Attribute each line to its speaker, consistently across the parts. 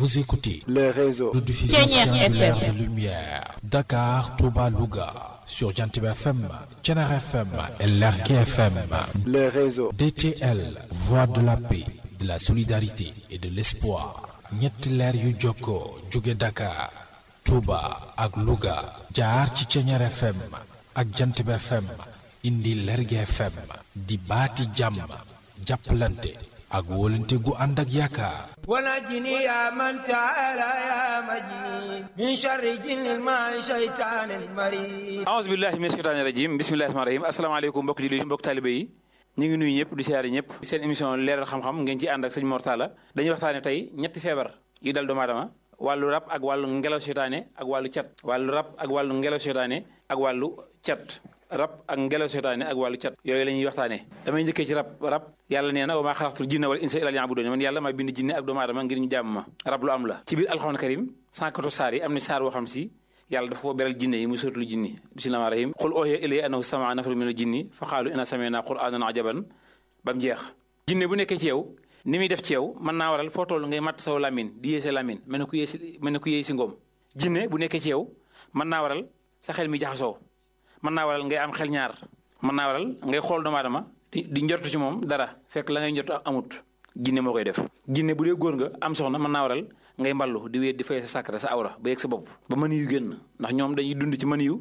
Speaker 1: Vous écoutez
Speaker 2: les réseaux
Speaker 1: de diffusion triangulaire de lumière. Dakar, Touba, Louga. Sur Jantib FM, Thiénaba FM et Lergui FM.
Speaker 2: les réseaux
Speaker 1: DTL, voix de la paix, de la solidarité et de l'espoir. ñetti leer yu jokkoo jóge Dakar, Touba ak Louga. jaar ci Thiénaba FM ak Jantib FM. indi Lergui FM di baati jàmm jàppalante ak wóolante gu ànd ak yaakaar.
Speaker 3: ونجني يا من تعالى يا مجيد من شر جن ما شيطان المريد
Speaker 4: أعوذ بالله من الشيطان الرجيم بسم الله الرحمن الرحيم السلام عليكم mbokk jullit yi mbokk taalibe yi ñu ngi nuyu ñëpp di siyaare ñëpp seen émission leeral xam-xam ngeen ci ànd ak sëñ Mor Talla dañuy waxtaane tey ñetti feebar yu dal doomu aadama wàllu rab ak wàllu ngelaw seytaane ak wàllu cat wàllu rab ak wàllu ngelaw seytaane ak wàllu cat rab ak ngelaw seytaane ak wàllu cat yooyu la ñuy waxtaanee damay njëkkee ci rab yàlla nee na wa maa xalaqtul jinna wal insa illa liya'budun man yàlla maa bind jinne ak doomu aadama ngir ñu jàmm ma rab lu am la ci biir alxuraan karim 114 saar yi am na saar woo xam si yàlla dafa ko beral jinne yi muy suratul jinni bismillahir rahmanir rahim qul uhiya ilayya annahu istama'a nafarun minal jinni fa qaalu inna sami'na qur'anan ajaban ba mu jeex jinne bu nekkee ci yow ni muy def ci yow mën naa waral foo toll ngay matt saw lamine di yéese lamine mel na ku yéey si ngoom jinne bu nekkee ci yow mën naa waral sa xel mi jaxasoo mën naa waral ngay am xel ñaar mën naa waral ngay xool doomu aadama di njortu ci moom dara fekk la ngay njortu amut jinne moo koy def jinne bu dee góor nga am soxna mën naa waral ngay mballu di wéet di fay sa sàkkara sa awra ba yegg sa bopp ba mën yu génn ndax ñoom dañuy dund ci mën yu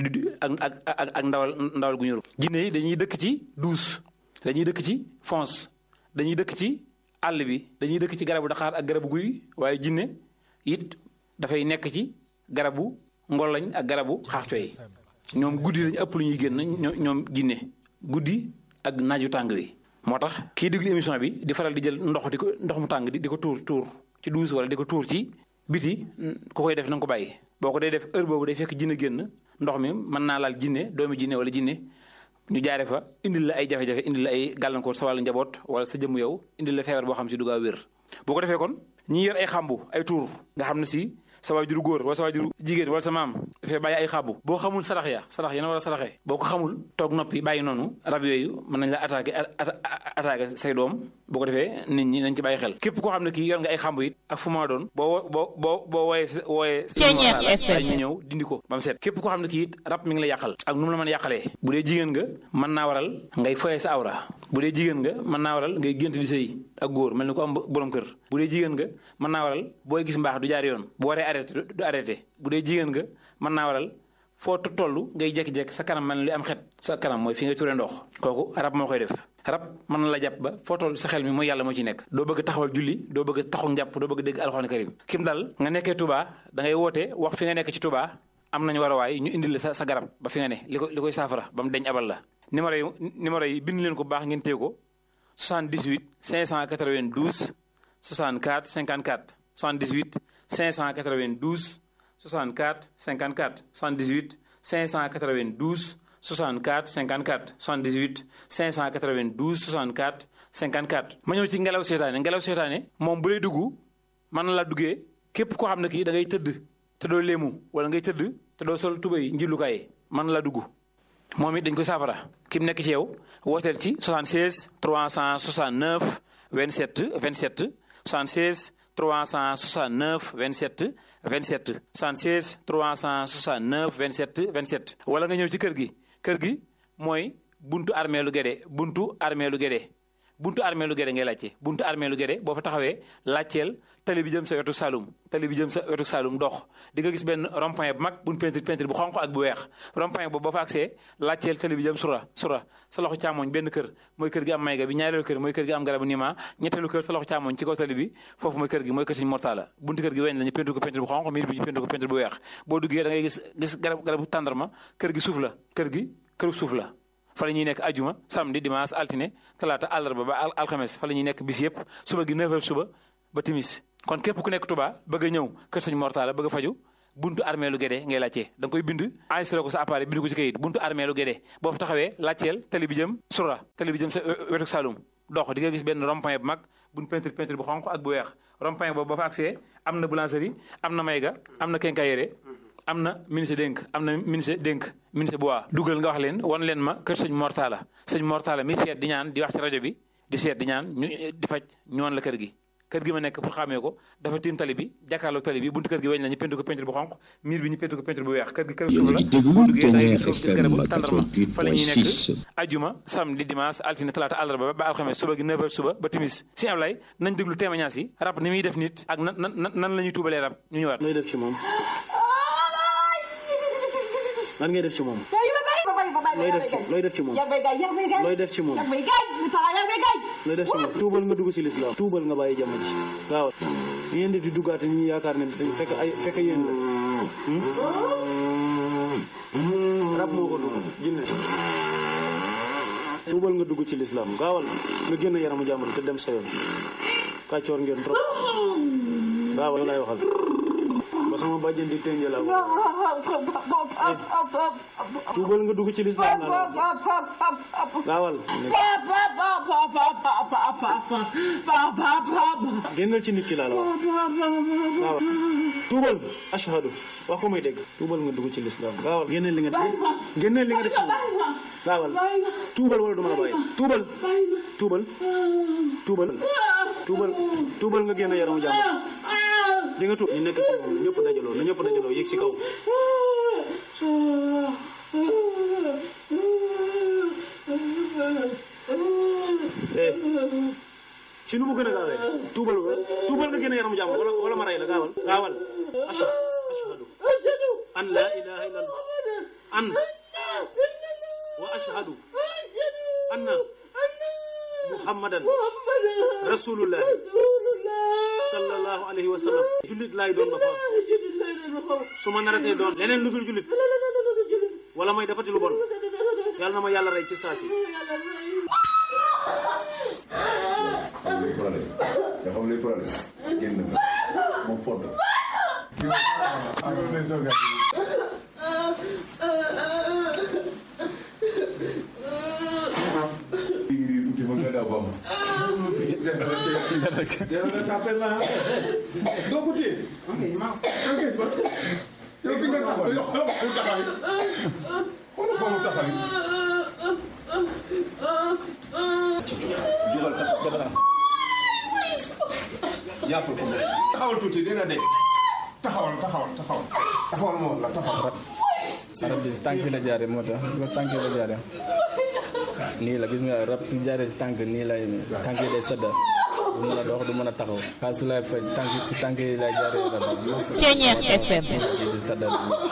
Speaker 4: ak ndawal gu ñëru jinne yi dañuy dëkk ci douce dañuy dëkk ci fonce dañuy dëkk ci àll bi dañuy dëkk ci garabu daxaar ak garabu guy waaye jinne it dafay nekk ci garabu ngolañ ak garabu xaaxcoy ñoom guddi lañu ëpp lu ñuy génn ñoom jinne guddi ak naaju tàng wi moo tax kii déglu émission bi di faral di jël ndox mu tàng di ko tuur ci douche wala di ko tuur ci biti ku koy def na nga ko bàyyi boo ko dee def heure boobu day fekk jinne génn ndox mi mën naa laal jinne doomi jinne wala jinne ñu jaare fa indil la ay jafe-jafe indil la ay gàllankoor sa wàllu njaboot wala sa jëmm yow indil la feebar boo xam si du gaaw wér boo ko defee kon ñi yor ay xambu ay tuur nga xam ne si sa waajuru góor wala sa waajuru jigéen wala sa maam dafay bàyyi ay xàbbu boo xamul sarax ya na war a saraxee boo ko xamul toog noppi bàyyi noonu rab yooyu mën nañ la attaqué say doom boo ko defee nit ñi nañ ci bàyyi xel képp koo xam ne kii yor nga ay xàmbu it ak fu ma doon boo wooyee ñu ñëw dindi ko ba mu set képp koo xam ne kii it rab mi ngi la yàqal ak nu mu la mën a yàqalee bu dee jigéen nga mën naa waral ngay foyee sa awra bu dee jigéen nga mën naa waral ngay gént di sëy ak góor mel ni ko am borom kër bu dee jigéen nga mën naa waral booy gis mbaax du jaar yoon bu waree arrêté du arrêté bu dee jigéen nga mën naa waral foo toll ngay jekki-jekki sa kanam mel ni lu am xet sa kanam mooy fi ngay turee ndox kooku rab moo koy def rab mën na la jàpp ba foo toll sa xel mi mooy yàlla moo ci nekk doo bëgg taxawal julli doo bëgg taxaw njàpp doo bëgg dégg alxuraan karim kim dal nga nekkee Touba da ngay woote wax fi nga nekk ci Touba am nañu war a waay ñu indil la sa garab ba fi nga ne li koy saafara ba mu deñ abal la numéro yi bind leen ko baax ngeen téye ko 78 592 64 54 78 592 64 54 78 592 64 54 78 592 64 54 ma ñëw ci ngelaw seytaane moom bu lay dugg mën na la duggee képp koo xam ne kii da ngay tëdd te doo léemu wala ngay tëdd te doo sol tubay njillukaay mën na la dugg moom it dañ koy saafara ki mu nekk ci yow wooteel ci 76 369 27 27 76 369 27 27 76 369 27 27 wala nga ñëw ci kër gi mooy buntu armée lu Guédé buntu armée lu Guédé ngay laajte buntu armée lu Guédé boo fa taxawee laajteel tali bi jëm sa wetu Saloum dox di nga gis benn rond-point bu mag buñ peinture bu xonq ak bu weex rond-point boobu boo fa agsee laajteel tali bi jëm sura sa loxo càmmoñ benn kër mooy kër gi am mayga bi ñaareelu kër mooy kër gi am garabu nima ñetteelu kër sa loxo càmmoñ ci kaw tali bi foofu mooy kër Sëñ Mor Talla buntu kër gi weñ la ñu peinture ko peinture bu xonq miir bi ñu peinture ko peinture bu weex boo duggee da ngay gis garabu tàndarma kër gi këru suuf la fa la ñuy nekk ajuma samedi dimanche altine talaata àllarba ba alxames fa la ñuy nekk bis yëpp suba gi 9h suba ba timis kon képp ku nekk Touba bëgg a ñëw kër Sëñ Mor Talla bëgg a faju buntu armée lu Guédé ngay laajte da nga koy bind enregistré ko sa appareil bind ko ci kayit buntu armée lu Guédé boo fa taxawee laajteel tali bi jëm sa wetu Saloum dox di nga gis benn rond-point bu mag buñ peinture bu xonq ak bu weex rond-point boobu boo fa accès am na boulangerie am na mayga am na quincaillerie am na ministre bois dugal nga wax leen wan leen ma kër Sëñ Mor Talla mi seet di ñaan di wax ci rajo bi di seet di ñaan ñu di faj ñu wan la kër gi kër gi ma nekk pour xàmmee ko dafa tiim tali bi jàkkaarloo tali bi buntu kër gi weñ la ñu peinture ko peinture bu xonq miir bi ñu peinture ko peinture bu weex kër gi kër suuf la boo duggee da ngay gis suuf gis garabu tàndarma fa la ñuy nekk ajuma samedi dimanche altine talaata àllarba ba alxames suba gi 9h suba ba timis si Ablaye nañ déglu témoignage yi rab ni muy def nit ak nan la ñuy tuubalee rab ñu ñëwaat.
Speaker 2: looy def ci moom lan ngay def ci moom looy def ci moom looy def ci moom tuubal nga dugg ci lislaam tuubal nga bàyyi jàmm ji waaw ngeen def di duggaate ñi yaakaar ne fekk yéen la rab moo ko dugg jinne tuubal nga dugg ci lislaam gaawal nga génn yaramu jàmbur te dem sa yoon kàccoor ngeen trop gaawal lay waxal ba sama bàjjen di tënje la ko tuubal nga dugg ci lislaam gaawal génnal ci nit ki laa la wax gaawal tuubal ashhadu wax ko may dégg tuubal nga dugg ci lislaam gaawal génnal li nga def si moom gaawal tuubal wala duma la bàyyi tuubal nga génn yaramu jàmm di nga tuub ñu nekk ci moom ñëpp dajaloo yéeg si kaw si nu mu gën a gaawee tuubal nga génn yaramu jàmm wala ma rey la gaawal ashhadu an la ilaha illallah an wa ashhadu anna muhammadan rasulullah sallallahu alayhi wa sallam jullit laay doon ba fa su ma naratee doon leneen lu dul jullit wala may defati lu bon yàlla na ma yàlla rey ci saasi
Speaker 5: xam les problèmes génn mo fond jàppal ko taxawal tuuti dina de taxawal moo la taxawal
Speaker 6: rab bi si tànk la jaare moo tax tànk la jaare nii la gis nga rab su jaaree si tànk nii lay tànk yi day sedda du mën a dox du mën a taxaw xaa su lay faj tànk yi lay jaaree rab
Speaker 7: Ceeñeer FM
Speaker 6: di sedda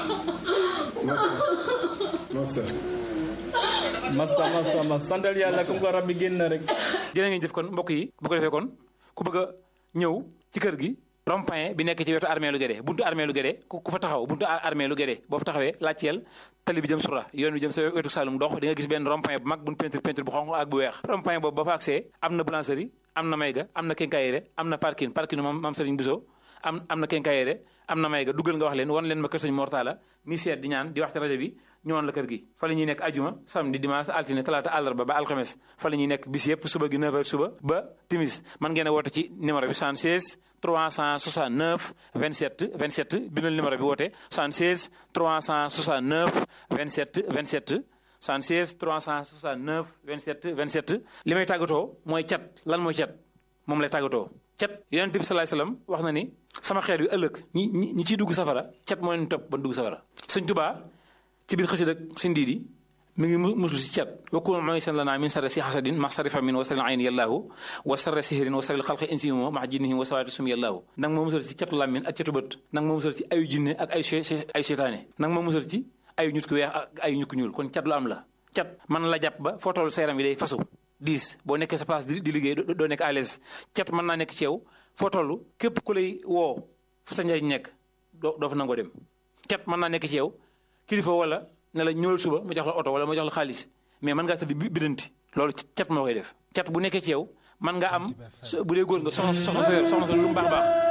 Speaker 6: masta santal yàlla comme ko rab bi génn na rek
Speaker 4: jërë ngeen jëf kon mbokk yi bu ko defee kon ku bëgg a ñëw ci kër gi rond-point bi nekk ci wetu armée lu Guédé buntu armée lu Guédé ku fa taxaw buntu armée lu Guédé boo fa taxawee laajteel tali bi jëm sura yoon bi jëm sa wetu Saloum dox di nga gis benn rond-point bu mag buñ peinture bu xonq ak bu weex rond-point boobu ba fa accès am na boulangerie am na mayga am na quincaillerie am na parking moom Serigne Bousso am na quincaillerie am na mayga duggal nga wax leen wan leen ma kër Sëñ Mortala mi seet di ñaan di wax ci rajo bi ñëwoon la kër gi fa la ñuy nekk ajuma samedi dimanche altine talaata àllarba ba alxames fa la ñuy nekk bis yëpp suba gi 9h suba ba timis man ngeen a woote ci numéro bi 76 369 27 27 bindal numéro bi woote 76 369 27 27 76 369 27 27 li may tàggatoo mooy cat lan mooy cat moom lay tàggatoo cat yonent bi salaay salaam wax na ni sama xeet wi ëllëg ñi ciy dugg safara cat moo leen topp ba dugg safara Sëñ Tuubaa ci biir xasida ak Sëñ Diidi mi ngi musul si cat wakun mooy seen lanaa min sarri si xasadin ma sarri famin wa sarri ayni yallaahu wa sarri sihrin wa sarri xalqi insimo ma jinnihim wa sawaati sum yallaahu nang ma musal ci catu làmmin ak catu bët nang ma musal ci ayu jinne ak ay seytaane nang ma musal ci ayu ñut ku weex ak ayu ñut ku ñuul kon cat lu am la cat man la jàpp ba foo toll sa yaram yi day fasu diis boo nekkee sa place di liggéey doo nekk à l'aise cat mën naa nekk ci yow foo toll képp ku lay woo fu sa njariñ nekk doo fa nangoo dem cat mën naa nekk ci yow kilifa wala ne la ñëwal suba ma jox la oto wala ma jox la xaalis mais mën ngaa tëdd bidanti loolu cat moo koy def cat bu nekkee ci yow mën nga am bu dee góor nga soxna sa lu mu baax